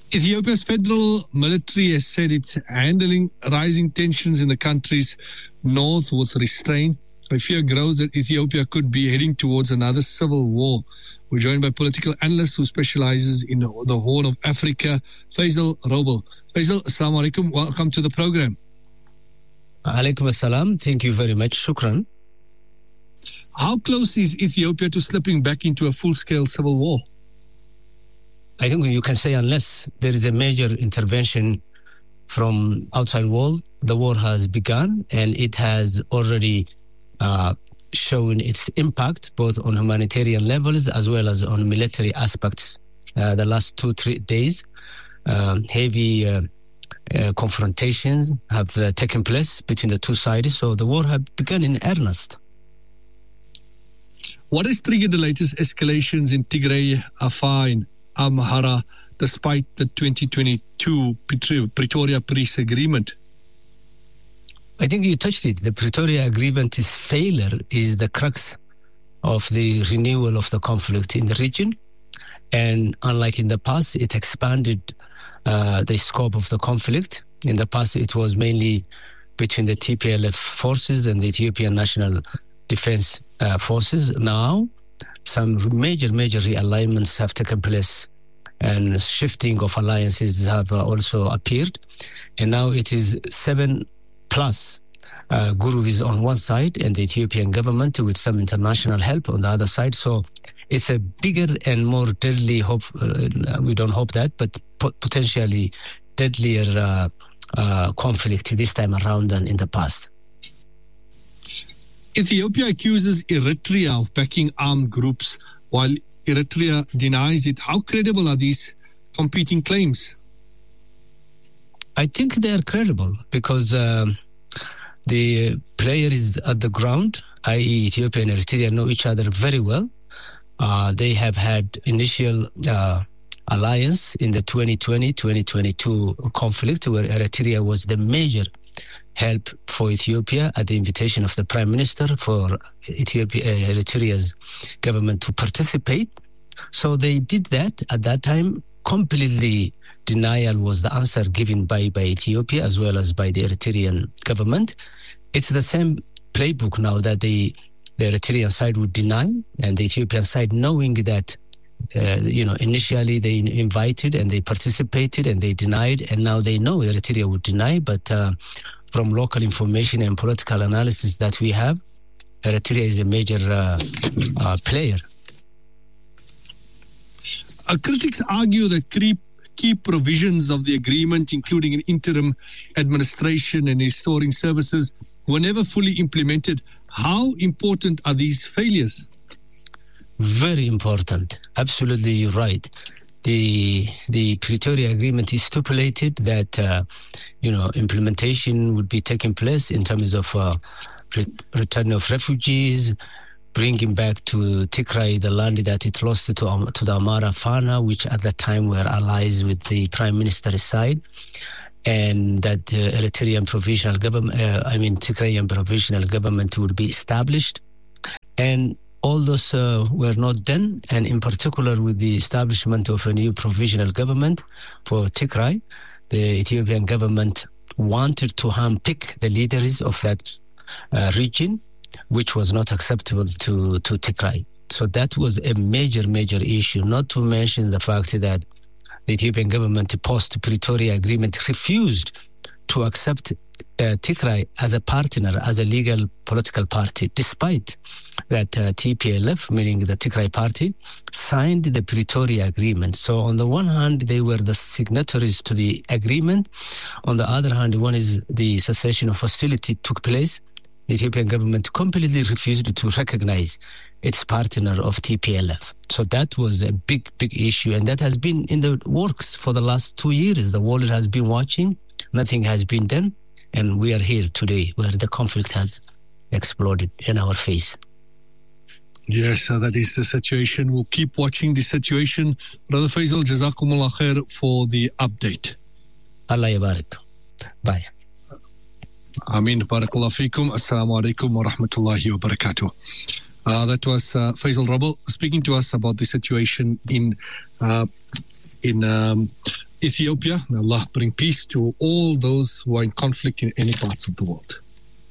Ethiopia's federal military has said it's handling rising tensions in the country's north with restraint. A fear grows that Ethiopia could be heading towards another civil war. We're joined by political analyst who specializes in the Horn of Africa, Faisal Roble. Faisal, assalamu alaikum. Welcome to the program. Alaikum assalam. Thank you very much. Shukran. How close is Ethiopia to slipping back into a full-scale civil war? I think you can say unless there is a major intervention from outside world, the war has begun and it has already shown its impact both on humanitarian levels as well as on military aspects. The last 2-3 days, heavy confrontations have taken place between the two sides, so the war has begun in earnest. What has triggered the latest escalations in Tigray, Afar, and Amhara, despite the 2022 Pretoria Peace Agreement? I think you touched it. The Pretoria Agreement's failure is the crux of the renewal of the conflict in the region. And unlike in the past, it expanded the scope of the conflict. In the past, it was mainly between the TPLF forces and the Ethiopian National Defense Forces. Now, some major realignments have taken place and shifting of alliances have also appeared. And now it is 7+ Guru is on one side and the Ethiopian government with some international help on the other side. So it's a bigger and more deadly hope. We don't hope that, but potentially deadlier conflict this time around than in the past. Ethiopia accuses Eritrea of backing armed groups while Eritrea denies it. How credible are these competing claims? I think they are credible because the player is at the ground, i.e. Ethiopia and Eritrea know each other very well. They have had initial alliance in the 2020-2022 conflict where Eritrea was the major help for Ethiopia at the invitation of the Prime Minister for Eritrea's government to participate. So they did that at that time. Completely denial was the answer given by Ethiopia as well as by the Eritrean government. It's the same playbook now that the Eritrean side would deny and the Ethiopian side knowing that initially they invited and they participated and they denied, and now they know Eritrea would deny, but from local information and political analysis that we have, Eritrea is a major player. Critics argue that key provisions of the agreement, including an interim administration and restoring services, were never fully implemented. How important are these failures? Very important. Absolutely, you're right. The Pretoria Agreement is stipulated that implementation would be taking place in terms of return of refugees, bringing back to Tigray the land that it lost to the Amhara Fana, which at that time were allies with the Prime Minister's side, and that Eritrean provisional government, Tigrayan provisional government would be established, and all those were not done, and in particular with the establishment of a new provisional government for Tigray, the Ethiopian government wanted to handpick the leaders of that region, which was not acceptable to Tigray. So that was a major issue, not to mention the fact that the Ethiopian government post-Pretoria Agreement refused to accept Tigray as a partner, as a legal political party, despite that TPLF, meaning the Tigray party, signed the Pretoria Agreement. So on the one hand, they were the signatories to the agreement. On the other hand, one is the cessation of hostility took place. The Ethiopian government completely refused to recognize its partner of TPLF. So that was a big issue, and that has been in the works for the last 2 years. The world has been watching. Nothing has been done, and we are here today where the conflict has exploded in our face. Yes, so that is the situation. We'll keep watching the situation. Brother Faisal, Jazakumullah khair for the update. Allah yabarak. Bye. Ameen. Barakallahu feekum. Assalamu alaikum wa rahmatullahi wa barakatuh. That was Faisal Roble speaking to us about the situation in Ethiopia. May Allah bring peace to all those who are in conflict in any parts of the world.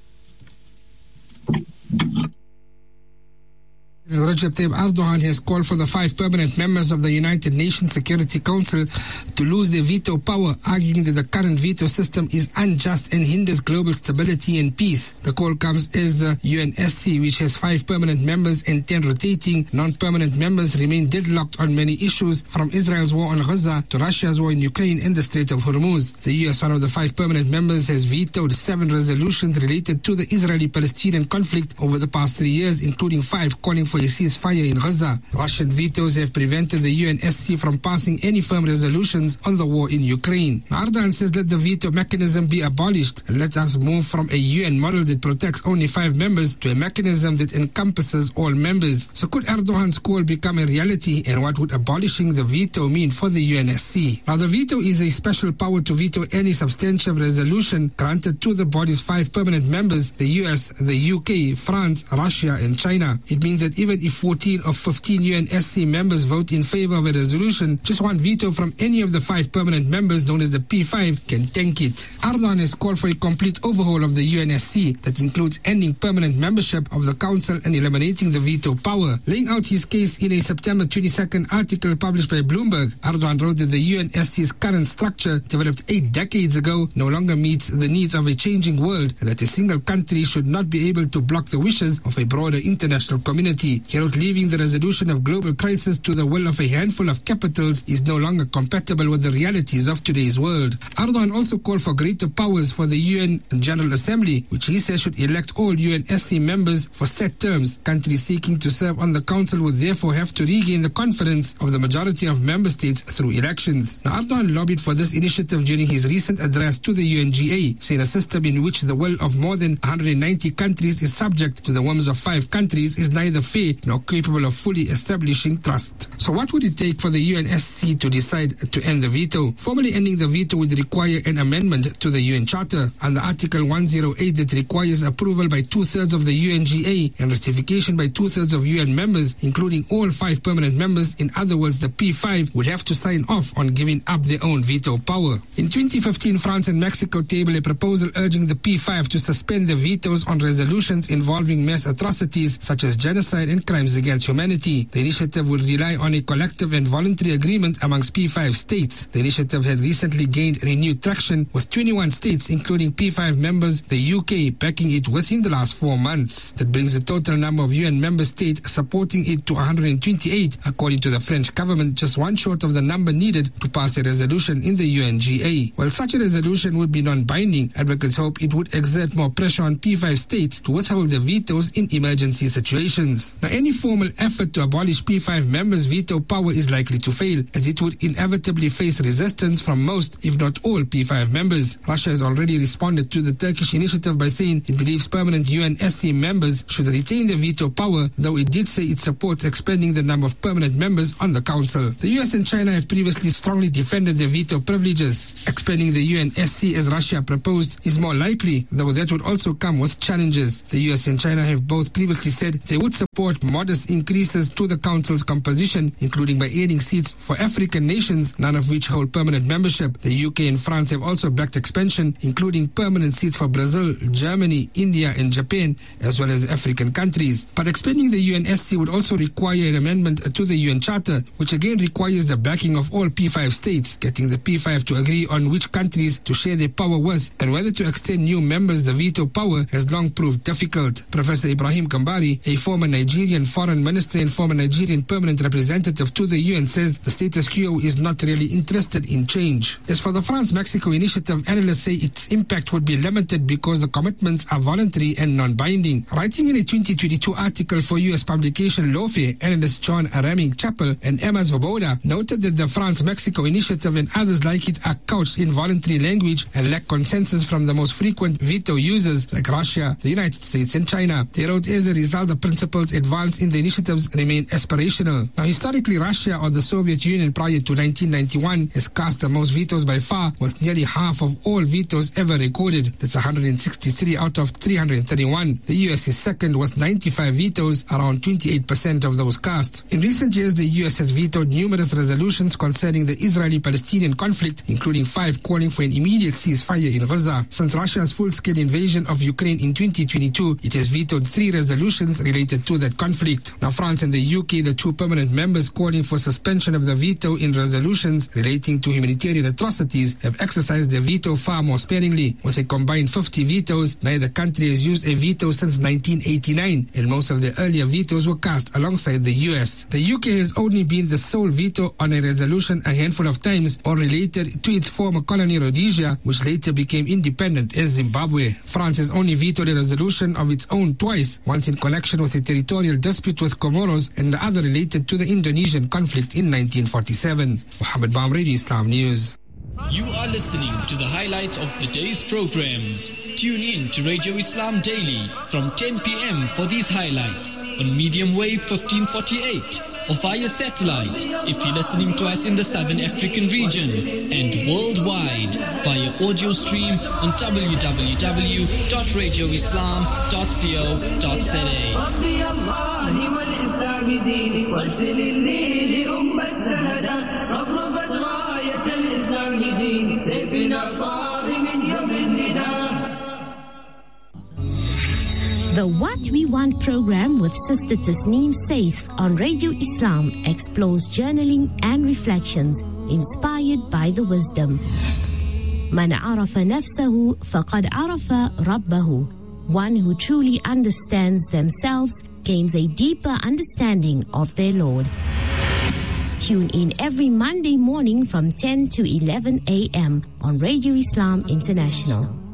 Recep Tayyip Erdogan has called for the 5 permanent members of the United Nations Security Council to lose their veto power, arguing that the current veto system is unjust and hinders global stability and peace. The call comes as the UNSC, which has 5 permanent members and 10 rotating non-permanent members, remain deadlocked on many issues, from Israel's war on Gaza to Russia's war in Ukraine and the Strait of Hormuz. The US, one of the 5 permanent members, has vetoed 7 resolutions related to the Israeli-Palestinian conflict over the past 3 years, including 5 calling for a ceasefire in Gaza. Russian vetoes have prevented the UNSC from passing any firm resolutions on the war in Ukraine. Erdogan says let the veto mechanism be abolished and let us move from a UN model that protects only 5 members to a mechanism that encompasses all members. So could Erdogan's call become a reality, and what would abolishing the veto mean for the UNSC? Now, the veto is a special power to veto any substantive resolution granted to the body's 5 permanent members, the US, the UK, France, Russia and China. It means that even if 14 of 15 UNSC members vote in favor of a resolution, just one veto from any of the 5 permanent members, known as the P5, can tank it. Erdogan has called for a complete overhaul of the UNSC that includes ending permanent membership of the Council and eliminating the veto power. Laying out his case in a September 22nd article published by Bloomberg, Erdogan wrote that the UNSC's current structure, developed 8 decades ago, no longer meets the needs of a changing world, and that a single country should not be able to block the wishes of a broader international community. He wrote, leaving the resolution of global crisis to the will of a handful of capitals is no longer compatible with the realities of today's world. Erdogan also called for greater powers for the UN General Assembly, which he says should elect all UNSC members for set terms. Countries seeking to serve on the Council would therefore have to regain the confidence of the majority of member states through elections. Now, Erdogan lobbied for this initiative during his recent address to the UNGA, saying a system in which the will of more than 190 countries is subject to the whims of 5 countries is neither fair nor capable of fully establishing trust. So what would it take for the UNSC to decide to end the veto? Formally ending the veto would require an amendment to the UN Charter under Article 108 that requires approval by 2/3 of the UNGA and ratification by 2/3 of UN members, including all 5 permanent members. In other words, the P5 would have to sign off on giving up their own veto power. In 2015, France and Mexico tabled a proposal urging the P5 to suspend the vetoes on resolutions involving mass atrocities such as genocide and crimes against humanity. The initiative will rely on a collective and voluntary agreement amongst P5 states. The initiative had recently gained renewed traction, with 21 states, including P5 members, the UK, backing it within the last 4 months. That brings the total number of UN member states supporting it to 128, according to the French government, just one short of the number needed to pass a resolution in the UNGA. While such a resolution would be non-binding, advocates hope it would exert more pressure on P5 states to withhold their vetoes in emergency situations. Now, any formal effort to abolish P5 members' veto power is likely to fail, as it would inevitably face resistance from most, if not all, P5 members. Russia has already responded to the Turkish initiative by saying it believes permanent UNSC members should retain their veto power, though it did say it supports expanding the number of permanent members on the Council. The US and China have previously strongly defended their veto privileges. Expanding the UNSC, as Russia proposed, is more likely, though that would also come with challenges. The US and China have both previously said they would support modest increases to the Council's composition, including by adding seats for African nations, none of which hold permanent membership. The UK and France have also backed expansion, including permanent seats for Brazil, Germany, India and Japan, as well as African countries. But expanding the UNSC would also require an amendment to the UN Charter, which again requires the backing of all P5 states. Getting the P5 to agree on which countries to share their power with and whether to extend new members the veto power has long proved difficult. Professor Ibrahim Kambari, a former Nigerian foreign minister and former Nigerian permanent representative to the UN, says the status quo is not really interested in change. As for the France-Mexico initiative, analysts say its impact would be limited because the commitments are voluntary and non-binding. Writing in a 2022 article for US publication Lawfare, analysts John Araming-Chappell and Emma Svoboda noted that the France-Mexico initiative and others like it are couched in voluntary language and lack consensus from the most frequent veto users like Russia, the United States and China. They wrote, as a result, the principles advance in the initiatives remain aspirational. Now, historically, Russia or the Soviet Union prior to 1991 has cast the most vetoes by far, with nearly half of all vetoes ever recorded. That's 163 out of 331. The US is second with 95 vetoes, around 28% of those cast. In recent years, the US has vetoed numerous resolutions concerning the Israeli-Palestinian conflict, including 5 calling for an immediate ceasefire in Gaza. Since Russia's full-scale invasion of Ukraine in 2022, it has vetoed 3 resolutions related to that conflict. Now, France and the UK, the 2 permanent members calling for suspension of the veto in resolutions relating to humanitarian atrocities, have exercised their veto far more sparingly. With a combined 50 vetoes, neither country has used a veto since 1989, and most of the earlier vetoes were cast alongside the US. The UK has only been the sole veto on a resolution a handful of times, or related to its former colony Rhodesia, which later became independent as Zimbabwe. France has only vetoed a resolution of its own twice, once in connection with a territorial dispute with Comoros and the other related to the Indonesian conflict in 1947. Mohammed Bam, Radio Islam News. You are listening to the highlights of the day's programs. Tune in to Radio Islam Daily from 10 p.m. for these highlights on medium wave 1548 or via satellite if you're listening to us in the Southern African region, and worldwide via audio stream on The What We Want program with Sister Tasneem Saif on Radio Islam explores journaling and reflections inspired by the wisdom. Man arafa nafsahu faqad arafa rabbahu. One who truly understands themselves gains a deeper understanding of their Lord. Tune in every Monday morning from 10 to 11 a.m. on Radio Islam International.